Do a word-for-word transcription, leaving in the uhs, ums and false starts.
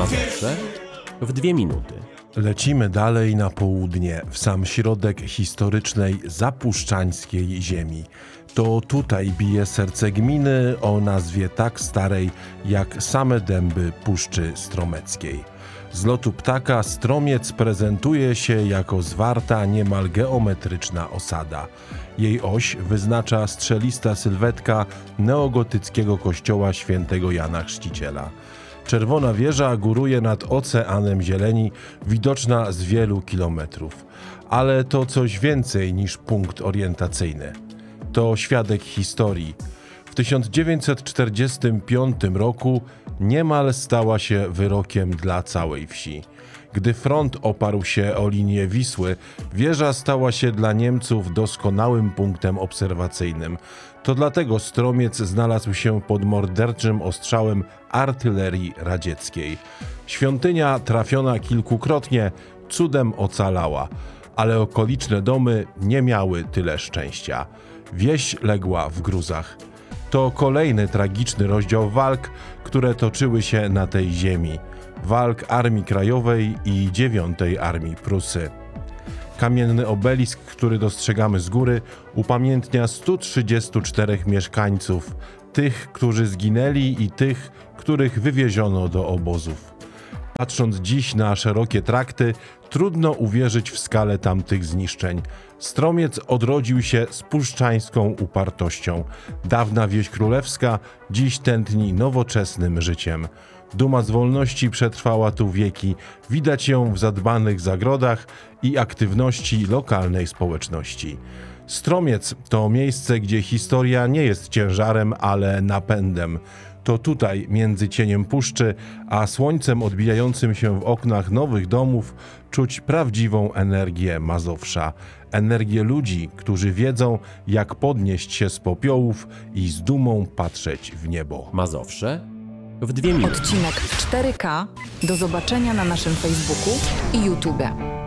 Mazowsze w dwie minuty. Lecimy dalej na południe, w sam środek historycznej zapuszczańskiej ziemi. To tutaj bije serce gminy o nazwie tak starej jak same dęby Puszczy Stromeckiej. Z lotu ptaka Stromiec prezentuje się jako zwarta, niemal geometryczna osada. Jej oś wyznacza strzelista sylwetka neogotyckiego kościoła świętego Jana Chrzciciela. Czerwona wieża góruje nad oceanem zieleni, widoczna z wielu kilometrów. Ale to coś więcej niż punkt orientacyjny. To świadek historii. W tysiąc dziewięćset czterdziestym piątym roku niemal stała się wyrokiem dla całej wsi. Gdy front oparł się o linię Wisły, wieża stała się dla Niemców doskonałym punktem obserwacyjnym. To dlatego Stromiec znalazł się pod morderczym ostrzałem artylerii radzieckiej. Świątynia, trafiona kilkukrotnie, cudem ocalała, ale okoliczne domy nie miały tyle szczęścia. Wieś legła w gruzach. To kolejny tragiczny rozdział walk, które toczyły się na tej ziemi. Walk Armii Krajowej i dziewiątej Armii Prusy. Kamienny obelisk, który dostrzegamy z góry, upamiętnia stu trzydziestu czterech mieszkańców, tych, którzy zginęli i tych, których wywieziono do obozów. Patrząc dziś na szerokie trakty, trudno uwierzyć w skalę tamtych zniszczeń. Stromiec odrodził się z puszczańską upartością. Dawna wieś królewska dziś tętni nowoczesnym życiem. Duma z wolności przetrwała tu wieki, widać ją w zadbanych zagrodach i aktywności lokalnej społeczności. Stromiec to miejsce, gdzie historia nie jest ciężarem, ale napędem. To tutaj, między cieniem puszczy, a słońcem odbijającym się w oknach nowych domów, czuć prawdziwą energię Mazowsza. Energię ludzi, którzy wiedzą, jak podnieść się z popiołów i z dumą patrzeć w niebo. Mazowsze w dwie minuty. Odcinek w cztery K. Do zobaczenia na naszym Facebooku i YouTube.